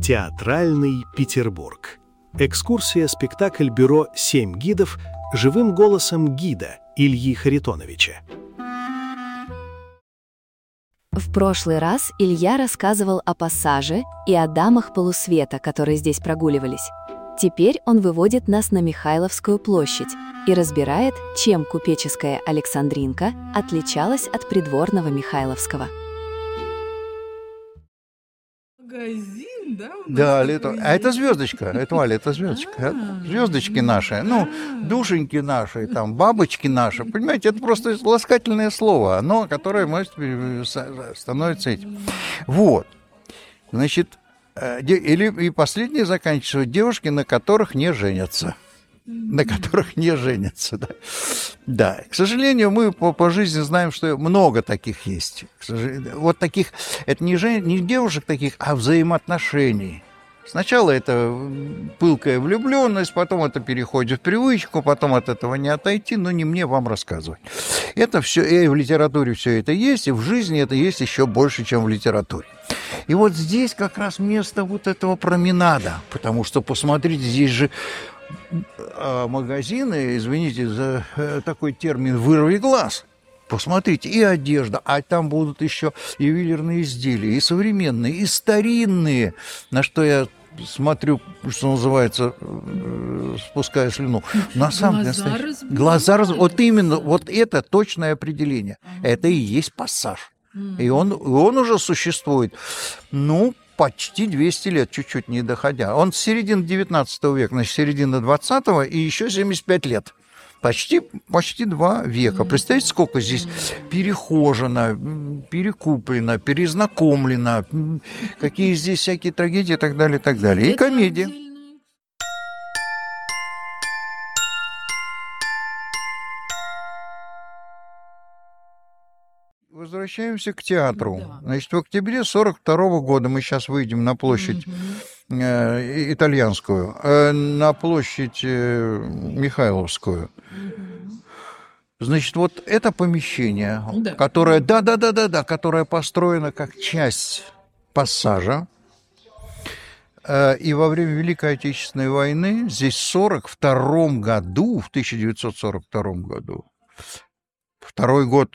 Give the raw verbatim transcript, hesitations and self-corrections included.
Театральный Петербург. Экскурсия-спектакль бюро «Семь гидов» живым голосом гида Ильи Харитоновича. В прошлый раз Илья рассказывал о пассаже и о дамах полусвета, которые здесь прогуливались. Теперь он выводит нас на Михайловскую площадь и разбирает, чем купеческая Александринка отличалась от придворного Михайловского. Магазин, да? Да, лето. А это звездочка, это Валя, это звездочка. Звездочки наши, ну, душеньки наши, там, бабочки наши. Понимаете, это просто ласкательное слово, оно, которое может становится этим. Вот. Значит, или и последнее заканчивается, девушки, на которых не женятся. На которых не женятся, да. Да, к сожалению, мы по, по жизни знаем, что много таких есть. К сожалению, вот таких, это не, жен, не девушек таких, а взаимоотношений. Сначала это пылкая влюбленность, потом это переходит в привычку, потом от этого не отойти, но не мне вам рассказывать. Это все, и в литературе все это есть, и в жизни это есть еще больше, чем в литературе. И вот здесь как раз место вот этого променада, потому что, посмотрите, здесь же магазины, извините за такой термин, вырви глаз. Посмотрите, и одежда, а там будут еще ювелирные изделия, и современные, и старинные, на что я смотрю, что называется, спуская слюну. На самом деле, глаза разбивают. Глаза раз... Вот именно, вот это точное определение. Ага. Это и есть пассаж. Ага. И он, он уже существует, ну, почти двести лет, чуть-чуть не доходя. Он с середины девятнадцатого века, значит, середина двадцатого, и еще семьдесят пять лет. Почти, почти два века. Представляете, сколько здесь перехожено, перекуплено, перезнакомлено, какие здесь всякие трагедии и так далее, и так далее. И комедия. Возвращаемся к театру. Да. Значит, в октябре сорок второго года мы сейчас выйдем на площадь угу. э, итальянскую, э, на площадь э, Михайловскую. Угу. Значит, вот это помещение, да. которое, да, да, да, да, да, которое построено как часть пассажа. Э, и во время Великой Отечественной войны здесь в сорок втором году, в тысяча девятьсот сорок втором году, второй год